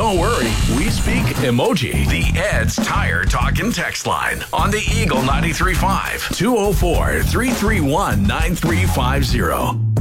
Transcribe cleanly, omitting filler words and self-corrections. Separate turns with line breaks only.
Don't worry, we speak emoji. The Ed's Tire Talk and Text line on the Eagle 93.5 204-331-9350.